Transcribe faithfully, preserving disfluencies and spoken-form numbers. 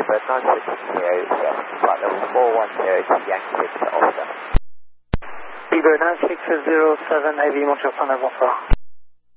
November nine six zero seven, flight level four one zero to Yankee Victor Oscar. Vigo nine six zero seven, A V Montreal Sana, bonsoir.